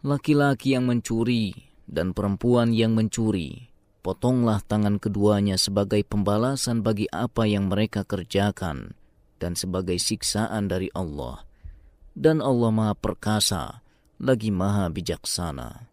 laki-laki yang mencuri dan perempuan yang mencuri, potonglah tangan keduanya sebagai pembalasan bagi apa yang mereka kerjakan dan sebagai siksaan dari Allah. Dan Allah Maha Perkasa lagi Maha Bijaksana.